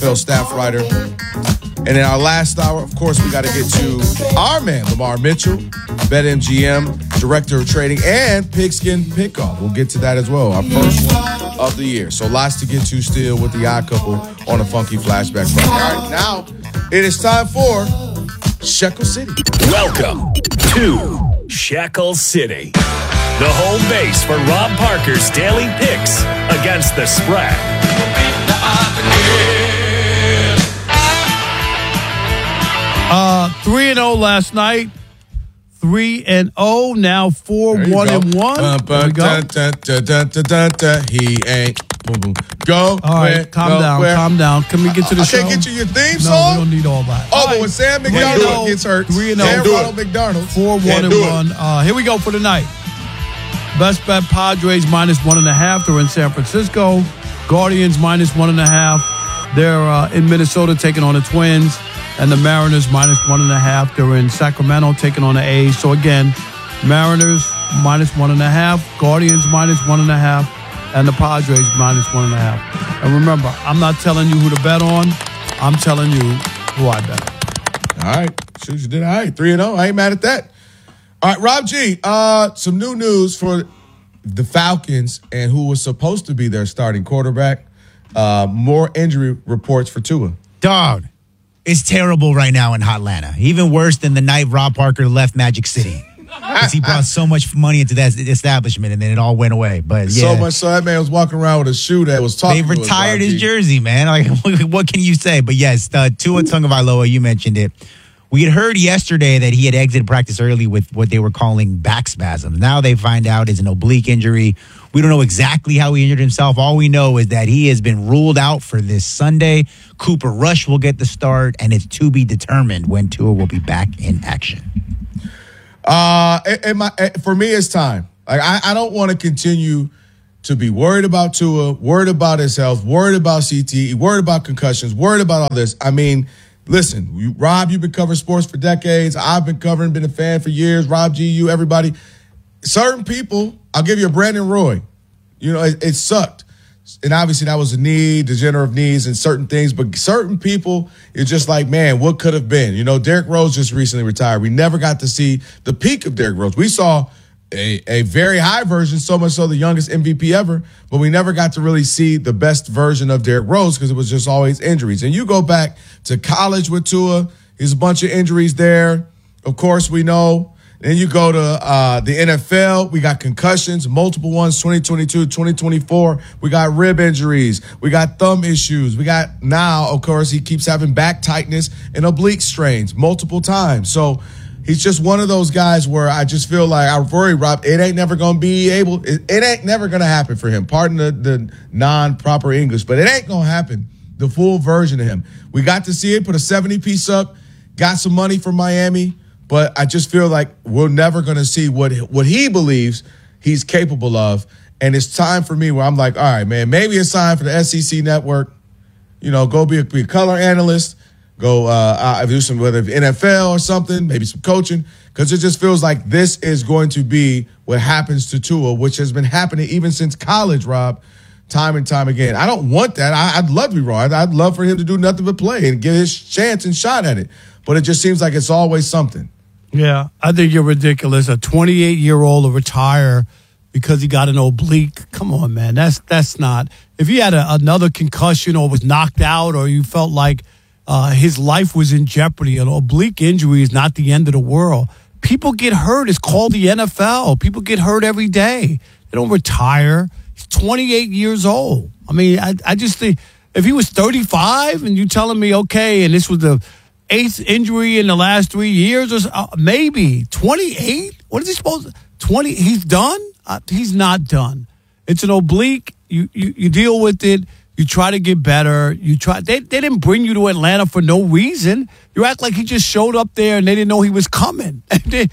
NFL staff writer. And in our last hour, of course, we got to get to our man, Lamar Mitchell, BetMGM, Director of Trading, and Pigskin Pickoff. We'll get to that as well, our first one of the year. So lots to get to still with the Odd Couple on a funky flashback. All right, now it is time for Shekel City. Welcome to Shekel City, the home base for Rob Parker's daily picks against the spread. 3-0 last night. 3-0, now 4-1-1. There we go. He ain't. Boom, boom. Go. All right, calm down. Can we get to the show? I can't get you your theme No, song? we don't need all that. Oh, but when Sam McDonald gets hurt, 3-0. Sam Ronald McDonald. 4-1-1. Here we go for tonight. Best bet Padres -1.5. They're in San Francisco. Guardians -1.5. They're in Minnesota taking on the Twins. And the Mariners -1.5. They're in Sacramento taking on the A's. So again, Mariners -1.5. Guardians -1.5. And the Padres -1.5. And remember, I'm not telling you who to bet on. I'm telling you who I bet on. All right. Shoot, you did all right. 3-0. I ain't mad at that. All right, Rob G. Some new news for the Falcons and who was supposed to be their starting quarterback. More injury reports for Tua. Dog, it's terrible right now in Hotlanta. Even worse than the night Rob Parker left Magic City. Because he brought so much money into that establishment, and then it all went away. But yeah, so much so that man was walking around with a shoe that was talking. They retired his jersey, man. Like, what can you say? But yes, Tua Tagovailoa, you mentioned it. We had heard yesterday that he had exited practice early with what they were calling back spasms. Now they find out it's an oblique injury. We don't know exactly how he injured himself. All we know is that he has been ruled out for this Sunday. Cooper Rush will get the start, and it's to be determined when Tua will be back in action. For me, it's time. Like I don't want to continue to be worried about Tua, worried about his health, worried about CTE, worried about concussions, worried about all this. I mean, listen, Rob, you've been covering sports for decades. I've been covering, been a fan for years. Rob G, you, everybody. Certain people, I'll give you a Brandon Roy. You know, it sucked. And obviously that was a knee, degenerative knees and certain things. But certain people, it's just like, man, what could have been? You know, Derrick Rose just recently retired. We never got to see the peak of Derrick Rose. We saw a very high version, so much so the youngest MVP ever, but we never got to really see the best version of Derrick Rose because it was just always injuries. And you go back to college with Tua, there's a bunch of injuries there. Of course, we know. Then you go to the NFL. We got concussions, multiple ones, 2022, 2024. We got rib injuries. We got thumb issues. We got now, of course, he keeps having back tightness and oblique strains multiple times. So he's just one of those guys where I just feel like I worry, Rob, it ain't never going to be able, it ain't never going to happen for him. Pardon the non-proper English, but it ain't going to happen, the full version of him. We got to see it, put a 70-piece up, got some money from Miami. But I just feel like we're never going to see what he believes he's capable of. And it's time for me where I'm like, all right, man, maybe it's time for the SEC network, you know, go be a color analyst, go do some, whether NFL or something, maybe some coaching, because it just feels like this is going to be what happens to Tua, which has been happening even since college, Rob, time and time again. I don't want that. I'd love to be wrong. I'd love for him to do nothing but play and get his chance and shot at it. But it just seems like it's always something. Yeah, I think you're ridiculous. A 28-year-old to retire because he got an oblique. Come on, man. That's not. If he had another concussion or was knocked out or you felt like his life was in jeopardy, an oblique injury is not the end of the world. People get hurt. It's called the NFL. People get hurt every day. They don't retire. He's 28 years old. I mean, I just think if he was 35 and you telling me, okay, and this was the 8th injury in the last 3 years, or maybe 28. What is he supposed to? 20. He's done. He's not done. It's an oblique. You deal with it. You try to get better. You try. They didn't bring you to Atlanta for no reason. You act like he just showed up there and they didn't know he was coming. they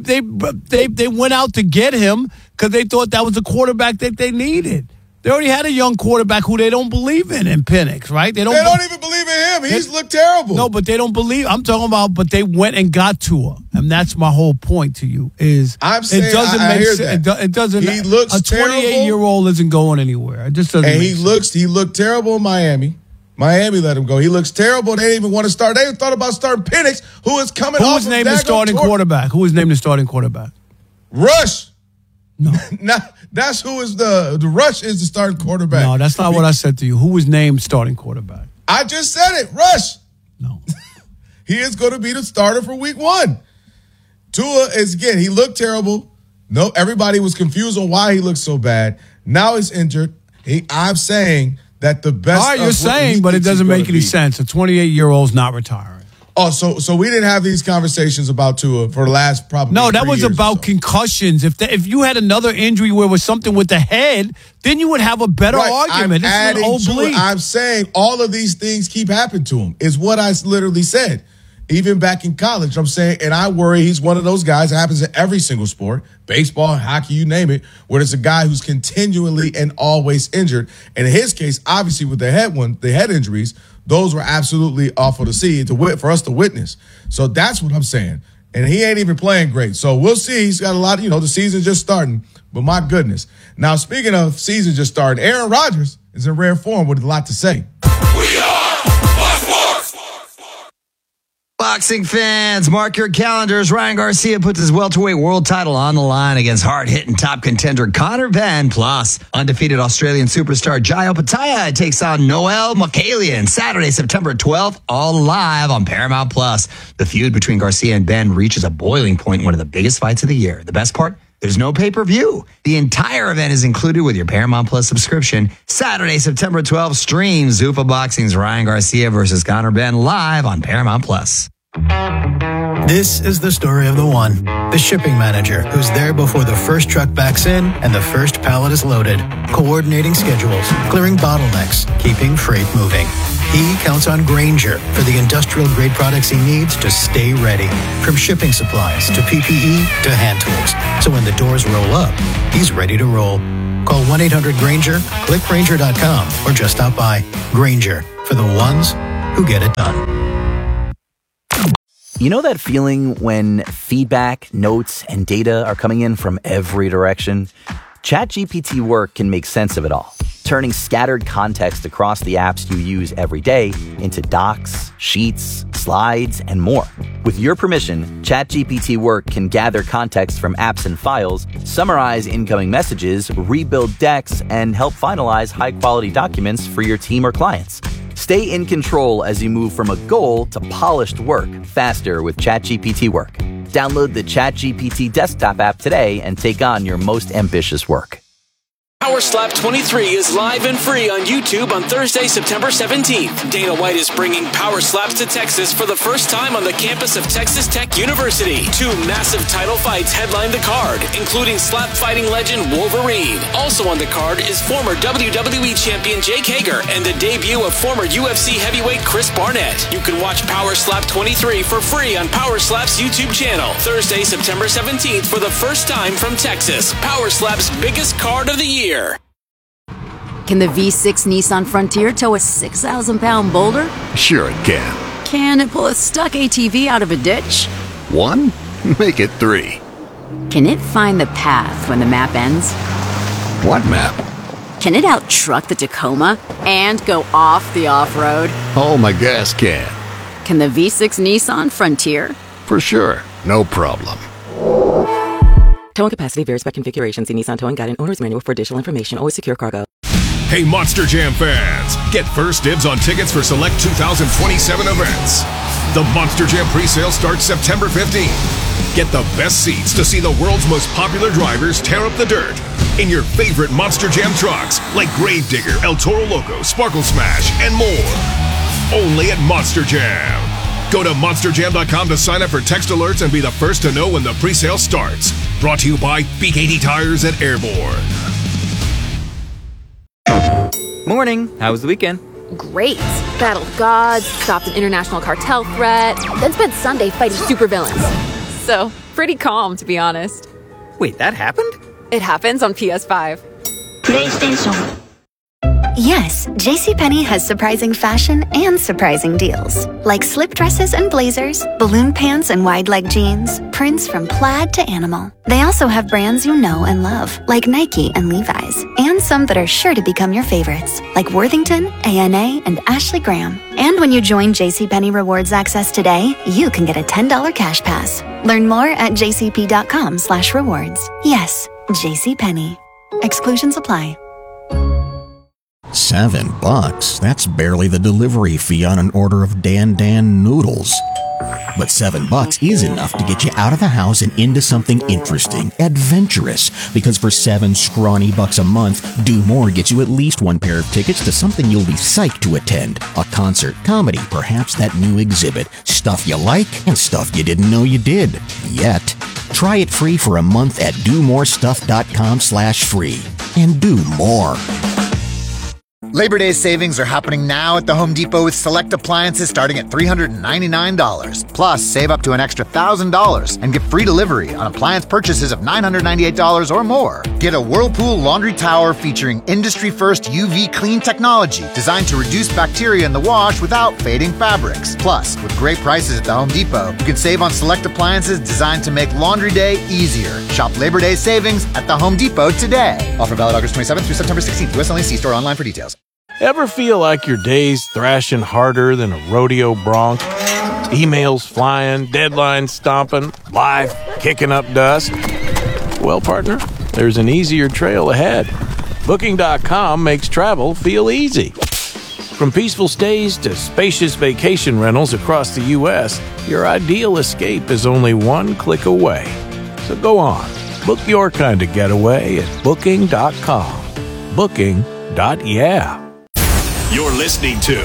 went out to get him because they thought that was the quarterback that they needed. They already had a young quarterback who they don't believe in Penix, right? They don't even believe in him. He's looked terrible. No, but they don't believe. I'm talking about, but they went and got Tua, and that's my whole point to you. Is I'm saying it doesn't I make hear sense. that. It doesn't. He looks a 28-year-old isn't going anywhere. It just doesn't. And he looked terrible in Miami. Miami let him go. He looks terrible. They didn't even want to start. They even thought about starting Penix, who is coming off Who was named the starting quarterback? Who was named the starting quarterback? Rush. No. That's who is the Rush is the starting quarterback. No, that's not what I said to you. Who was named starting quarterback? I just said it. Rush. No. He is going to be the starter for week 1. Tua is, again, he looked terrible. No, everybody was confused on why he looked so bad. Now he's injured. I'm saying that the best. All right, you're saying, but it doesn't make any sense. A 28-year-old's not retiring. Oh, so we didn't have these conversations about Tua for the last probably. No, that 3 was years about concussions. If you had another injury where it was something with the head, then you would have a better argument. I'm saying all of these things keep happening to him, is what I literally said. Even back in college, I'm saying, and I worry he's one of those guys. It happens in every single sport, baseball, hockey, you name it, where there's a guy who's continually and always injured. And in his case, obviously with the head injuries, those were absolutely awful to see, for us to witness. So that's what I'm saying. And he ain't even playing great. So we'll see. He's got a lot, the season's just starting. But my goodness. Now, speaking of season just starting, Aaron Rodgers is in rare form with a lot to say. We are Fox Sports. Boxing fans, mark your calendars. Ryan Garcia puts his welterweight world title on the line against hard-hitting top contender Conor Benn. Plus, undefeated Australian superstar Jai Opetaia takes on Noel Mokalian Saturday, September 12th, all live on Paramount+. The feud between Garcia and Benn reaches a boiling point in one of the biggest fights of the year. The best part? There's no pay-per-view. The entire event is included with your Paramount Plus subscription. Saturday, September 12th, stream Zuffa Boxing's Ryan Garcia versus Conor Benn live on Paramount Plus. This is the story of the one, the shipping manager, who's there before the first truck backs in and the first pallet is loaded, coordinating schedules, clearing bottlenecks, keeping freight moving. He counts on Grainger for the industrial-grade products he needs to stay ready. From shipping supplies to PPE to hand tools. So when the doors roll up, he's ready to roll. Call 1-800-GRAINGER, click Grainger.com, or just stop by. Grainger, for the ones who get it done. You know that feeling when feedback, notes, and data are coming in from every direction? ChatGPT Work can make sense of it all, turning scattered context across the apps you use every day into docs, sheets, slides, and more. With your permission, ChatGPT Work can gather context from apps and files, summarize incoming messages, rebuild decks, and help finalize high-quality documents for your team or clients. Stay in control as you move from a goal to polished work faster with ChatGPT Work. Download the ChatGPT desktop app today and take on your most ambitious work. Power Slap 23 is live and free on YouTube on Thursday, September 17th. Dana White is bringing Power Slaps to Texas for the first time on the campus of Texas Tech University. 2 massive title fights headline the card, including slap fighting legend Wolverine. Also on the card is former WWE champion Jake Hager and the debut of former UFC heavyweight Chris Barnett. You can watch Power Slap 23 for free on Power Slap's YouTube channel. Thursday, September 17th for the first time from Texas. Power Slap's biggest card of the year. Can the V6 Nissan Frontier tow a 6,000-pound boulder? Sure it can. Can it pull a stuck ATV out of a ditch? 1? Make it 3. Can it find the path when the map ends? What map? Can it out-truck the Tacoma and go off the off-road? Oh, my gas can. Can the V6 Nissan Frontier? For sure. No problem. Towing capacity varies by configuration. See Nissan Towing Guide and Owner's Manual for additional information. Always secure cargo. Hey, Monster Jam fans! Get first dibs on tickets for select 2027 events. The Monster Jam presale starts September 15th. Get the best seats to see the world's most popular drivers tear up the dirt in your favorite Monster Jam trucks like Gravedigger, El Toro Loco, Sparkle Smash, and more. Only at Monster Jam. Go to monsterjam.com to sign up for text alerts and be the first to know when the presale starts. Brought to you by BKT Tires at Airborne. Morning. How was the weekend? Great. Battled gods, stopped an international cartel threat, then spent Sunday fighting supervillains. So, pretty calm, to be honest. Wait, that happened? It happens on PS5. PlayStation. Yes, JCPenney has surprising fashion and surprising deals. Like slip dresses and blazers, balloon pants and wide leg jeans, prints from plaid to animal. They also have brands you know and love, like Nike and Levi's, and some that are sure to become your favorites, like Worthington, ANA, and Ashley Graham. And when you join JCPenney Rewards Access today, you can get a $10 cash pass. Learn more at jcp.com/rewards. Yes, JCPenney. Exclusions apply. $7? That's barely the delivery fee on an order of Dan noodles. But $7 is enough to get you out of the house and into something interesting, adventurous. Because for $7 scrawny bucks a month, Do More gets you at least one pair of tickets to something you'll be psyched to attend. A concert, comedy, perhaps that new exhibit. Stuff you like and stuff you didn't know you did. Yet. Try it free for a month at domorestuff.com/free. And do more. Labor Day savings are happening now at the Home Depot with select appliances starting at $399. Plus, save up to an extra $1,000 and get free delivery on appliance purchases of $998 or more. Get a Whirlpool laundry tower featuring industry-first UV clean technology designed to reduce bacteria in the wash without fading fabrics. Plus, with great prices at the Home Depot, you can save on select appliances designed to make laundry day easier. Shop Labor Day savings at the Home Depot today. Offer valid August 27th through September 16th. US only. See store online for details. Ever feel like your day's thrashing harder than a rodeo bronc? Emails flying, deadlines stomping, life kicking up dust? Well, partner, there's an easier trail ahead. Booking.com makes travel feel easy. From peaceful stays to spacious vacation rentals across the U.S., your ideal escape is only one click away. So go on, book your kind of getaway at Booking.com. Booking.yeah. You're listening to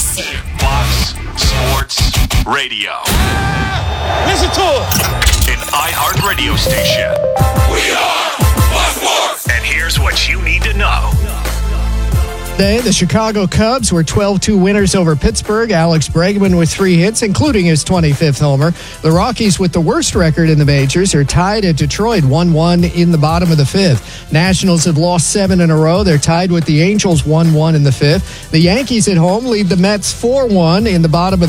Fox Sports Radio. Listen to it. An iHeart radio station. We are Fox Sports. And here's what you need to know. Today, the Chicago Cubs were 12-2 winners over Pittsburgh. Alex Bregman with 3 hits, including his 25th homer. The Rockies, with the worst record in the majors, are tied at Detroit 1-1 in the bottom of the 5th. Nationals have lost 7 in a row. They're tied with the Angels 1-1 in the 5th. The Yankees at home lead the Mets 4-1 in the bottom of